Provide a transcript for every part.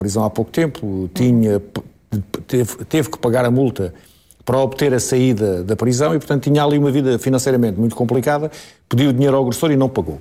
prisão há pouco tempo, teve que pagar a multa para obter a saída da prisão e, portanto, tinha ali uma vida financeiramente muito complicada, pediu dinheiro ao agressor e não pagou.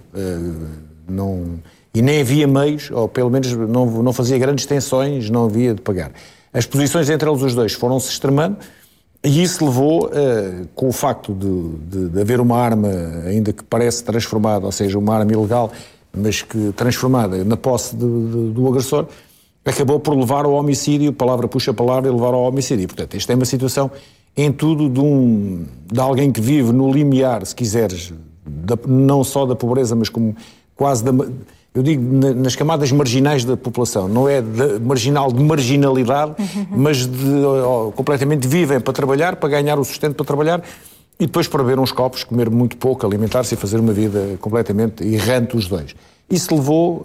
E nem havia meios, ou pelo menos não fazia grandes tensões, não havia de pagar. As posições entre eles os dois foram-se extremando e isso levou, com o facto de haver uma arma, ainda que parece transformada, ou seja, uma arma ilegal, mas que transformada na posse do agressor, acabou por levar ao homicídio, palavra puxa palavra, e levar ao homicídio. Portanto, esta é uma situação em tudo de alguém que vive no limiar, se quiseres, não só da pobreza, mas como quase eu digo nas camadas marginais da população, não é marginal de marginalidade, mas completamente vivem para trabalhar, para ganhar o sustento para trabalhar e depois para beber uns copos, comer muito pouco, alimentar-se e fazer uma vida completamente errante os dois. Isso levou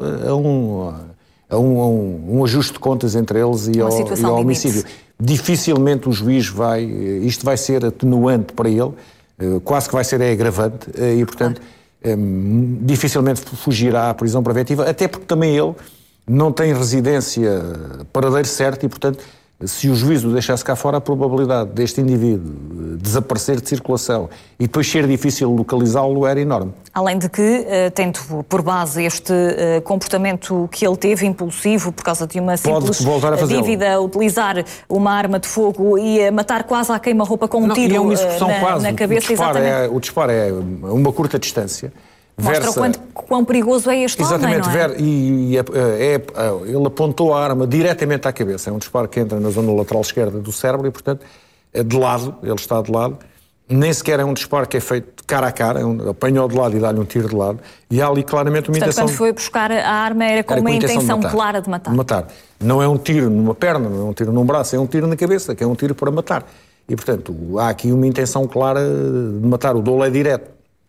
a um ajuste de contas entre eles e ao homicídio. Dificilmente o juiz isto vai ser atenuante para ele, quase que vai ser agravante e, portanto, dificilmente fugirá à prisão preventiva, até porque também ele não tem residência paradeiro certo e, portanto, se o juiz o deixasse cá fora, a probabilidade deste indivíduo desaparecer de circulação e depois ser difícil localizá-lo era enorme. Além de que, tendo por base este comportamento que ele teve, impulsivo, por causa de uma simples dívida, utilizar uma arma de fogo e matar quase à queima-roupa com um tiro na cabeça. O disparo é uma curta distância. Mostra quão perigoso é este homem, não é? Exatamente, ele apontou a arma diretamente à cabeça. É um disparo que entra na zona lateral esquerda do cérebro e, portanto, de lado, ele está de lado. Nem sequer é um disparo que é feito cara a cara, apanha-o de lado e dá-lhe um tiro de lado. E há ali claramente uma intenção... Portanto, quando foi buscar a arma era com uma intenção clara de matar. Não é um tiro numa perna, não é um tiro num braço, é um tiro na cabeça, que é um tiro para matar. E, portanto, há aqui uma intenção clara de matar. O dolo é direto.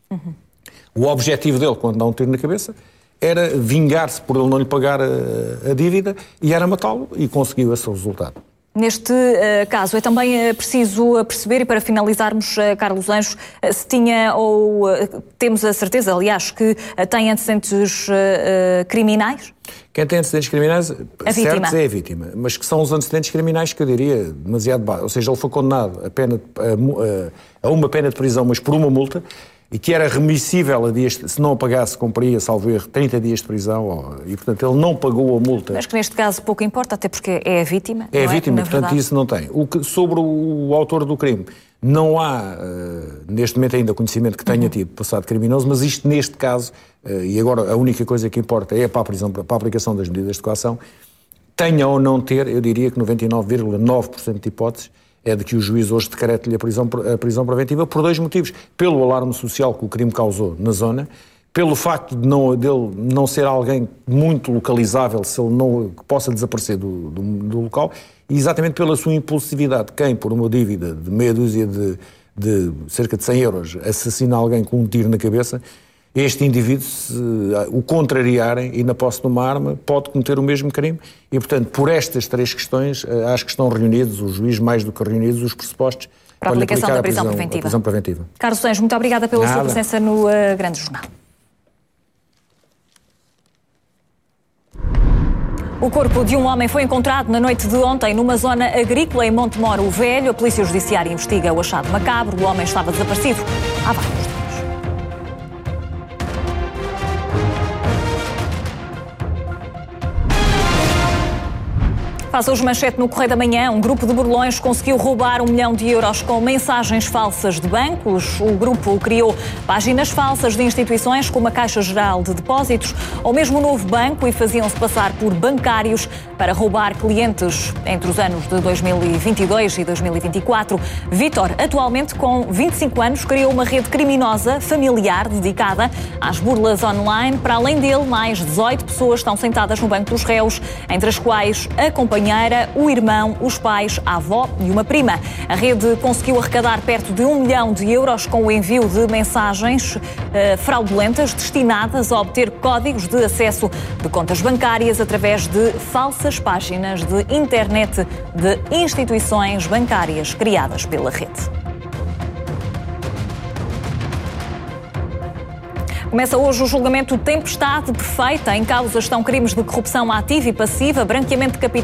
O objetivo dele, quando dá um tiro na cabeça, era vingar-se por ele não lhe pagar a dívida e era matá-lo e conseguiu esse resultado. Neste caso, é também preciso perceber, e para finalizarmos, Carlos Anjos, se tinha ou temos a certeza, aliás, que tem antecedentes criminais? Quem tem antecedentes criminais, certos é a vítima, mas que são os antecedentes criminais que eu diria demasiado baixos. Ou seja, ele foi condenado a uma pena de prisão, mas por uma multa, e que era remissível a dias, se não a pagasse, cumpria, salvo erro, 30 dias de prisão, e portanto ele não pagou a multa. Mas que neste caso pouco importa, até porque é a vítima. É a vítima, portanto isso não tem. Sobre o autor do crime, não há, neste momento ainda, conhecimento que tenha tido passado criminoso, mas isto neste caso, e agora a única coisa que importa é para a aplicação das medidas de coação, tenha ou não ter, eu diria que 99,9% de hipóteses, é de que o juiz hoje decrete-lhe a prisão preventiva por dois motivos. Pelo alarme social que o crime causou na zona, pelo facto dele não ser alguém muito localizável, se ele não possa desaparecer do local, e exatamente pela sua impulsividade. Quem, por uma dívida de meia dúzia de cerca de 100 euros, assassina alguém com um tiro na cabeça, este indivíduo, se o contrariarem e na posse de uma arma, pode cometer o mesmo crime e, portanto, por estas três questões, acho que estão reunidos, o juiz mais do que reunidos, os pressupostos para a aplicação da prisão preventiva. Carlos Anjos, muito obrigada pela sua presença no Grande Jornal. O corpo de um homem foi encontrado na noite de ontem numa zona agrícola em Montemor o Velho. A Polícia Judiciária investiga o achado macabro. O homem estava desaparecido há vários dias. Faz hoje manchete no Correio da Manhã. Um grupo de burlões conseguiu roubar 1 milhão de euros com mensagens falsas de bancos. O grupo criou páginas falsas de instituições como a Caixa Geral de Depósitos ou mesmo o Novo Banco e faziam-se passar por bancários para roubar clientes entre os anos de 2022 e 2024. Vítor, atualmente com 25 anos, criou uma rede criminosa familiar dedicada às burlas online. Para além dele, mais 18 pessoas estão sentadas no banco dos réus, entre as quais a companheira, o irmão, os pais, a avó e uma prima. A rede conseguiu arrecadar perto de 1 milhão de euros com o envio de mensagens fraudulentas destinadas a obter códigos de acesso de contas bancárias através de falsas páginas de internet de instituições bancárias criadas pela rede. Começa hoje o julgamento Tempestade Perfeita. Em causa estão crimes de corrupção ativa e passiva, branqueamento de capitais